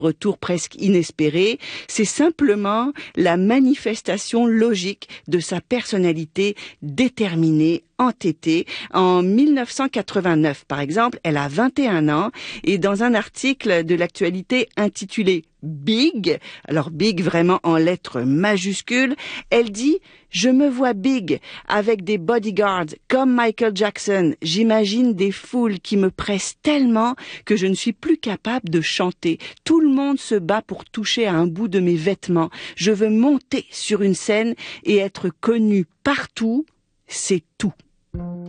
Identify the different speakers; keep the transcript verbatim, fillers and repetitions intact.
Speaker 1: retour presque inespéré, c'est simplement la manifestation logique de sa personnalité déterminée, entêtée. En mille neuf cent quatre-vingt-neuf, par exemple, elle a vingt et un ans et dans un article de l'actualité intitulé Big, alors Big vraiment en lettres majuscules, elle dit « Je me vois big avec des bodyguards comme Michael Jackson. J'imagine des foules qui me pressent tellement que je ne suis plus capable de chanter. Tout le monde se bat pour toucher à un bout de mes vêtements. Je veux monter sur une scène et être connue partout. C'est tout. »